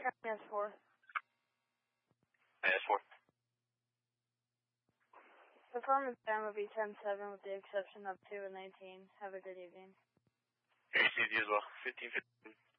S4. S4. Performance time will be 10-7 with the exception of 2 and 19. Have a good evening. ACD as well. 15-15.